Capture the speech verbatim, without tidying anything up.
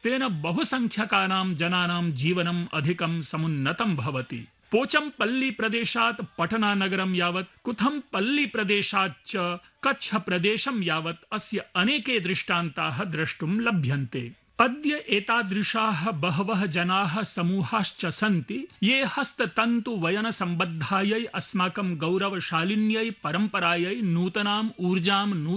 तेन बहुसंख्यकानां जनानां जीवनम् अधिकं समुन्नतं भवति। पोचमपल्ली प्रदेशात् पटना नगरं यावत्, कुथमपल्ली प्रदेशात् च कच्छ प्रदेशं यावत् अस्य अनेके दृष्टान्ताः द्रष्टुं लभ्यन्ते। अद्य एतादृशाः बहवः जनाः समूहाश्च सन्ति ये हस्ततन्तु वयन सम्बद्धायै अस्माकं गौरवशालिन्यै परम्परायै नूतनाम् ऊर्जां